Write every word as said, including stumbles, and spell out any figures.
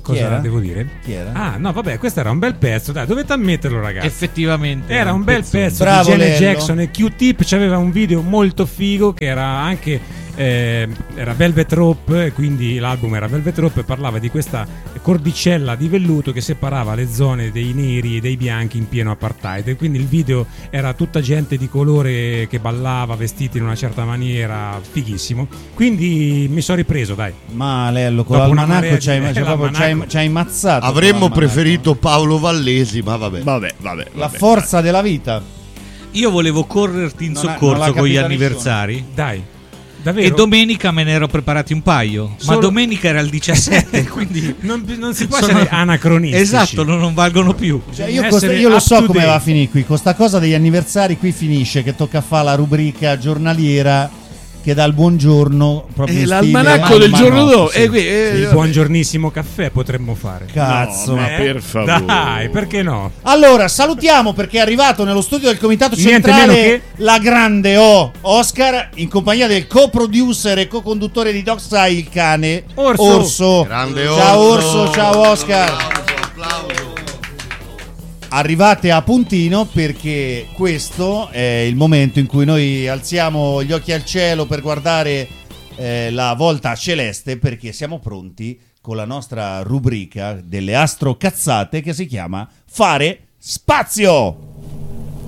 Cosa era? devo dire? Chi era? Ah, no, vabbè, questo era un bel pezzo. Dai, dovete ammetterlo, ragazzi. Effettivamente Era un bel pezzone. pezzo Bravo, di Janet Lello. Jackson, e Q-Tip c'aveva un video molto figo che era anche eh, era Velvet Rope, quindi l'album era Velvet Rope e parlava di questa cordicella di velluto che separava le zone dei neri e dei bianchi in pieno apartheid, e quindi il video era tutta gente di colore che ballava vestiti in una certa maniera, fighissimo. Quindi mi sono ripreso, dai. Ma Lello, con Dopo una l'almanacco marea di- c'hai, eh, cioè, proprio l'almanacco. c'hai, c'hai ammazzato. Avremmo con l'almanacco. preferito Paolo Vallesi, ma vabbè. Vabbè, vabbè. La vabbè. forza della vita. Io volevo correrti in Non ha- non soccorso l'ha con gli capita anniversari. Dai. Davvero? E domenica me ne ero preparati un paio. Solo- Ma domenica era il diciassette, quindi non, non si può sono- essere anacronistici. Esatto, non, non valgono più. Cioè, io, Essere costa- io lo up so to come date. va a finire qui. Con sta cosa degli anniversari qui finisce che tocca fare la rubrica giornaliera che dà il buongiorno proprio E in l'almanacco stile- del Ma giorno no, dopo. sì. E qui, eh, Il vabbè. buongiornissimo caffè potremmo fare. Cazzo. No, ma Eh? per favore. Dai, perché no? Allora, salutiamo perché è arrivato nello studio del Comitato Niente Centrale meno che- la grande O Oscar in compagnia del co-producer e co-conduttore di Docsai, il cane Orso. Grande Ciao Orso. Orso, ciao Oscar. Applauso, applauso. Arrivate a puntino perché questo è il momento in cui noi alziamo gli occhi al cielo per guardare eh, la volta celeste, perché siamo pronti con la nostra rubrica delle astrocazzate che si chiama Fare Spazio.